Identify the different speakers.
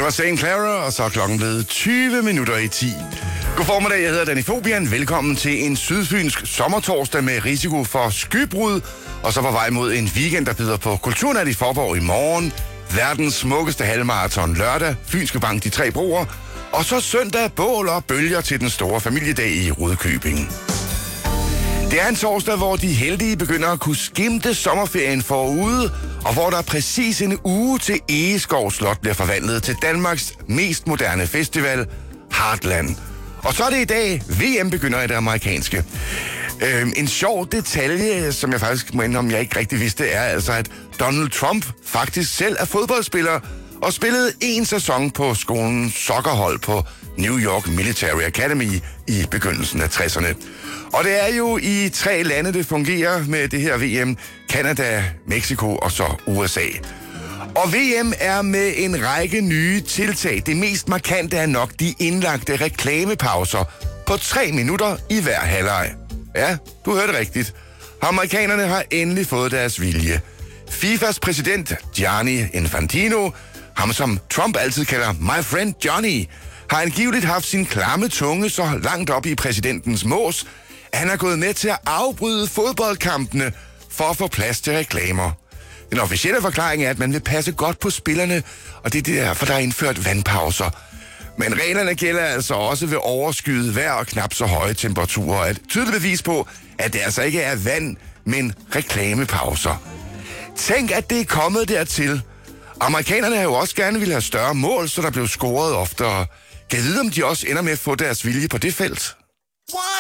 Speaker 1: Det var St. Clara, og så er klokken blevet 20 minutter i 10. God formiddag, jeg hedder Danny Fobian. Velkommen til en sydfynsk sommertorsdag med risiko for skybrud, og så på vej mod en weekend, der byder på Kulturnat i Faaborg i morgen, verdens smukkeste halvmarathon lørdag, Fynske Bank de 3 broer, og så søndag bål og bølger til den store familiedag i Rudkøbing. Det er en torsdag, hvor de heldige begynder at kunne skimte sommerferien forude, og hvor der præcis en uge til Egeskov Slot bliver forvandlet til Danmarks mest moderne festival, Heartland. Og så er det i dag, VM begynder i det amerikanske. En sjov detalje, som jeg faktisk må indrømme, jeg ikke rigtig vidste, er altså, at Donald Trump faktisk selv er fodboldspiller og spillede en sæson på skolens soccerhold på New York Military Academy i begyndelsen af 60'erne. Og det er jo i 3 lande, det fungerer med det her VM. Canada, Mexico og så USA. Og VM er med en række nye tiltag. Det mest markante er nok de indlagte reklamepauser på 3 minutter i hver halvleg. Ja, du hørte rigtigt. Amerikanerne har endelig fået deres vilje. FIFAs præsident Gianni Infantino, ham som Trump altid kalder my friend Johnny, har angiveligt haft sin klamme tunge så langt op i præsidentens mås, at han er gået med til at afbryde fodboldkampene for at få plads til reklamer. Den officielle forklaring er, at man vil passe godt på spillerne, og det er derfor, der er indført vandpauser. Men reglerne gælder altså også ved overskyet vejr og knap så høje temperaturer. Et tydeligt bevis på, at det altså ikke er vand, men reklamepauser. Tænk, at det er kommet dertil. Amerikanerne har jo også gerne ville have større mål, så der blev scoret oftere. Kan jeg vide, om de også ender med at få deres vilje på det felt?